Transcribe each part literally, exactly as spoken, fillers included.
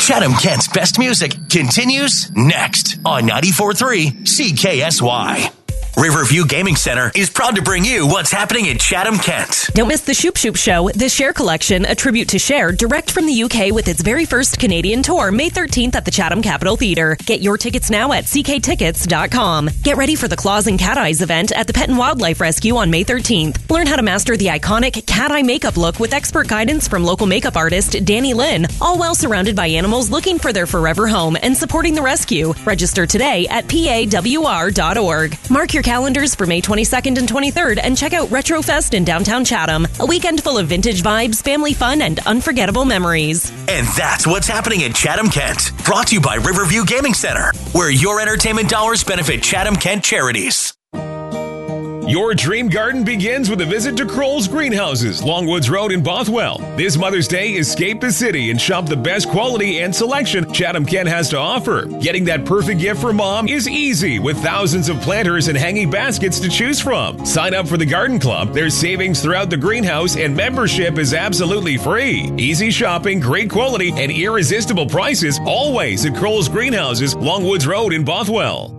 Chatham-Kent's best music continues next on ninety-four point three C K S Y. Riverview Gaming Center is proud to bring you what's happening in Chatham-Kent. Don't miss the Shoop Shoop Show, the Cher Collection, a tribute to Cher, direct from the U K with its very first Canadian tour, May thirteenth at the Chatham Capitol Theatre. Get your tickets now at c k tickets dot com. Get ready for the Claws and Cat Eyes event at the Pet and Wildlife Rescue on May thirteenth. Learn how to master the iconic cat eye makeup look with expert guidance from local makeup artist Danny Lynn, all while surrounded by animals looking for their forever home and supporting the rescue. Register today at p a w r dot org. Mark your calendars for May twenty-second and twenty-third and check out Retrofest in downtown Chatham, a weekend full of vintage vibes, family fun, and unforgettable memories. And that's what's happening in Chatham-Kent. Brought to you by Riverview Gaming Center, where your entertainment dollars benefit Chatham-Kent charities. Your dream garden begins with a visit to Kroll's Greenhouses, Longwoods Road in Bothwell. This Mother's Day, escape the city and shop the best quality and selection Chatham-Kent has to offer. Getting that perfect gift for mom is easy with thousands of planters and hanging baskets to choose from. Sign up for the garden club. There's savings throughout the greenhouse and membership is absolutely free. Easy shopping, great quality, and irresistible prices always at Kroll's Greenhouses, Longwoods Road in Bothwell.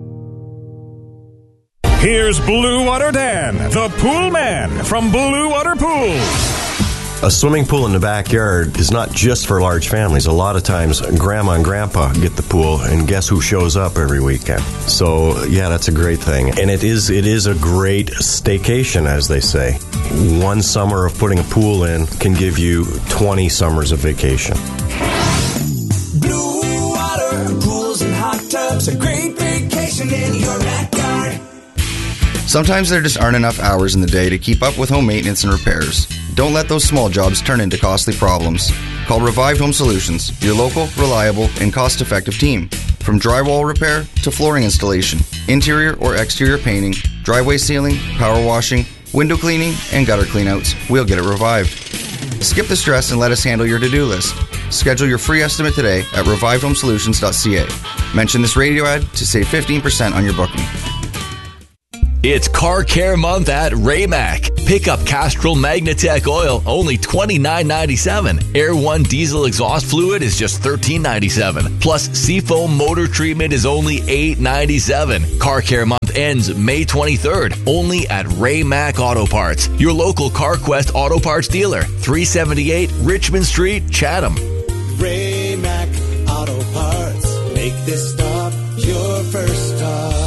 Here's Blue Water Dan, the pool man from Blue Water Pools. A swimming pool in the backyard is not just for large families. A lot of times, grandma and grandpa get the pool, and guess who shows up every weekend? So, yeah, that's a great thing. And it is it is a great staycation, as they say. One summer of putting a pool in can give you twenty summers of vacation. Blue Water Pools and hot tubs, a great vacation in your backyard. Sometimes there just aren't enough hours in the day to keep up with home maintenance and repairs. Don't let those small jobs turn into costly problems. Call Revived Home Solutions, your local, reliable, and cost-effective team. From drywall repair to flooring installation, interior or exterior painting, driveway sealing, power washing, window cleaning, and gutter cleanouts, we'll get it revived. Skip the stress and let us handle your to-do list. Schedule your free estimate today at revived home solutions dot c a. Mention this radio ad to save fifteen percent on your booking. It's Car Care Month at Raymac. Pick up Castrol Magnatech oil, only twenty-nine ninety-seven. Air One diesel exhaust fluid is just thirteen ninety-seven. Plus, Seafoam motor treatment is only eight ninety-seven. Car Care Month ends May twenty-third, only at Raymac Auto Parts, your local CarQuest Auto Parts dealer, three seventy-eight Richmond Street, Chatham. Raymac Auto Parts, make this stop your first stop.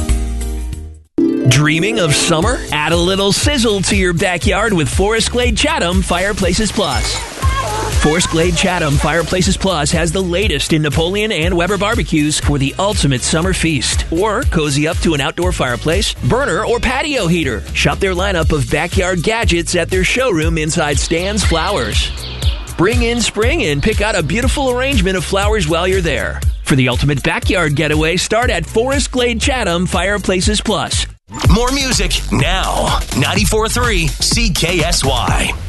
Dreaming of summer? Add a little sizzle to your backyard with Forest Glade Chatham Fireplaces Plus. Forest Glade Chatham Fireplaces Plus has the latest in Napoleon and Weber barbecues for the ultimate summer feast. Or cozy up to an outdoor fireplace, burner, or patio heater. Shop their lineup of backyard gadgets at their showroom inside Stan's Flowers. Bring in spring and pick out a beautiful arrangement of flowers while you're there. For the ultimate backyard getaway, start at Forest Glade Chatham Fireplaces Plus. More music now. ninety-four point three C K S Y.